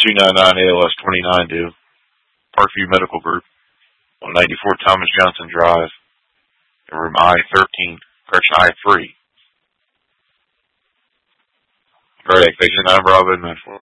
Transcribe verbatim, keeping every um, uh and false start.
two nine nine A L S twenty-nine do. Parkview Medical Group, one ninety-four Thomas Johnson Drive, in room I thirteen, correction I three. Correct, patient nine Bravo,